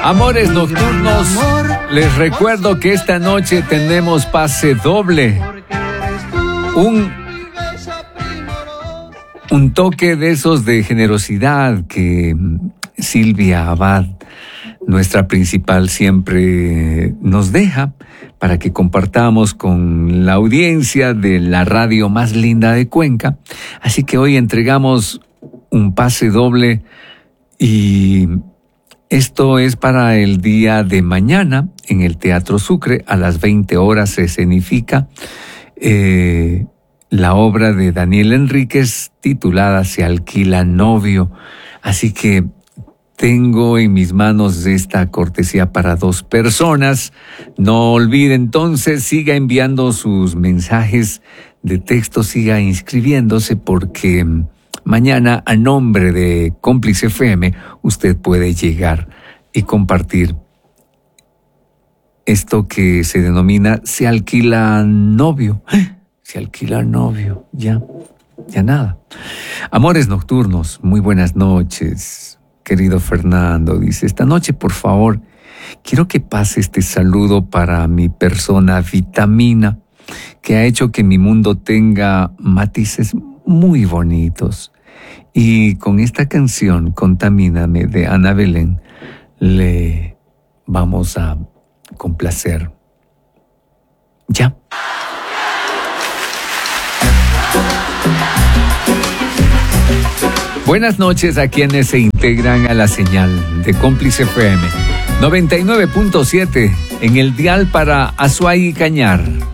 Amores nocturnos, les recuerdo que esta noche tenemos pase doble. Un toque de esos de generosidad que Silvia Abad, nuestra principal, siempre nos deja para que compartamos con la audiencia de la radio más linda de Cuenca. Así que hoy entregamos un pase doble y esto es para el día de mañana en el Teatro Sucre. A las 20 horas se escenifica la obra de Daniel Enríquez titulada Se alquila novio. Así que tengo en mis manos esta cortesía para 2 personas. No olvide entonces, siga enviando sus mensajes de texto, siga inscribiéndose porque mañana, a nombre de Cómplice FM, usted puede llegar y compartir esto que se denomina Se alquila novio. Se alquila novio, ya nada. Amores nocturnos, muy buenas noches. Querido Fernando, dice, esta noche, por favor, quiero que pase este saludo para mi persona Vitamina, que ha hecho que mi mundo tenga matices muy bonitos. Y con esta canción, Contamíname, de Ana Belén, le vamos a complacer. Ya. Buenas noches a quienes se integran a la señal de Cómplice FM 99.7 en el dial para Azuay y Cañar.